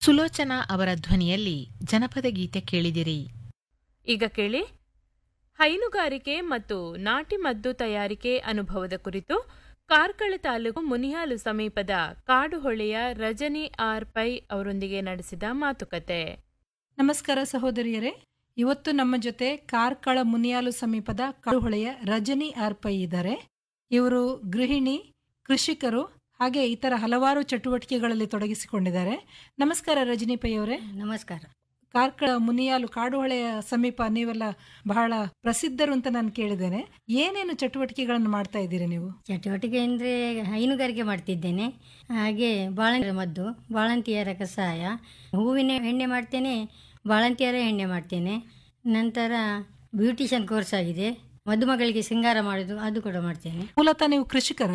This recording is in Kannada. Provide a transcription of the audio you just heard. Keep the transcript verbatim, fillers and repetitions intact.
ಸುಲೋಚನಾ ಅವರ ಧ್ವನಿಯಲ್ಲಿ ಜನಪದ ಗೀತೆ ಕೇಳಿದಿರಿ. ಈಗ ಕೇಳಿ ಹೈನುಗಾರಿಕೆ ಮತ್ತು ನಾಟಿ ಮದ್ದು ತಯಾರಿಕೆ ಅನುಭವದ ಕುರಿತು ಕಾರ್ಕಳ ತಾಲೂಕು ಮುನಿಯಾಲು ಸಮೀಪದ ಕಾಡುಹೊಳೆಯ ರಜನಿ ಆರ್ ಪೈ ಅವರೊಂದಿಗೆ ನಡೆಸಿದ ಮಾತುಕತೆ. ನಮಸ್ಕಾರ ಸಹೋದರಿಯರೇ, ಇವತ್ತು ನಮ್ಮ ಜೊತೆ ಕಾರ್ಕಳ ಮುನಿಯಾಲು ಸಮೀಪದ ಕಾಡುಹೊಳೆಯ ರಜನಿ ಆರ್ ಪೈ ಇದ್ದಾರೆ. ಇವರು ಗೃಹಿಣಿ, ಕೃಷಿಕರು ಹಾಗೆ ಇತರ ಹಲವಾರು ಚಟುವಟಿಕೆಗಳಲ್ಲಿ ತೊಡಗಿಸಿಕೊಂಡಿದ್ದಾರೆ. ನಮಸ್ಕಾರ ರಜನಿ ಪೈ ಅವರೇ. ನಮಸ್ಕಾರ. ಕಾರ್ಕಳ ಮುನಿಯಾಲು ಕಾಡುಹೊಳೆಯ ಸಮೀಪ ನೀವೆಲ್ಲ ಬಹಳ ಪ್ರಸಿದ್ಧರು ಅಂತ ನಾನು ಕೇಳಿದ್ದೇನೆ. ಏನೇನು ಚಟುವಟಿಕೆಗಳನ್ನು ಮಾಡ್ತಾ ಇದ್ದೀರಿ ನೀವು? ಚಟುವಟಿಕೆ ಅಂದರೆ ಹೈನುಗಾರಿಕೆ ಮಾಡ್ತಿದ್ದೇನೆ, ಹಾಗೆ ಬಾಳಂತಿಯರ ಮದ್ದು, ಬಾಳಂತಿಯರ ಕಷಾಯ, ಹೂವಿನ ಎಣ್ಣೆ ಮಾಡ್ತೇನೆ, ಬಾಳಂತಿಯರ ಎಣ್ಣೆ ಮಾಡ್ತೇನೆ. ನಂತರ ಬ್ಯೂಟಿಷಿಯನ್ ಕೋರ್ಸ್ ಆಗಿದೆ, ಮದುಮಗಳಿಗೆ ಶೃಂಗಾರ ಮಾಡೋದು ಅದು ಕೂಡ ಮಾಡ್ತೇನೆ. ಮೂಲತಃ ನೀವು ಕೃಷಿಕರ?